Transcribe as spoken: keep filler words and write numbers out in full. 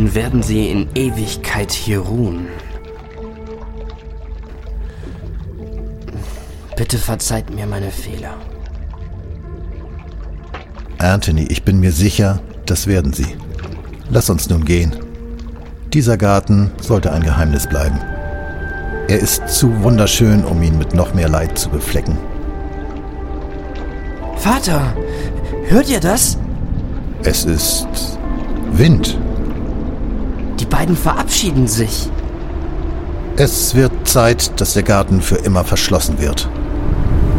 dann werden sie in Ewigkeit hier ruhen. Bitte verzeiht mir meine Fehler. Anthony, ich bin mir sicher, das werden sie. Lass uns nun gehen. Dieser Garten sollte ein Geheimnis bleiben. Er ist zu wunderschön, um ihn mit noch mehr Leid zu beflecken. Vater, hört ihr das? Es ist Wind. Die beiden verabschieden sich. Es wird Zeit, dass der Garten für immer verschlossen wird.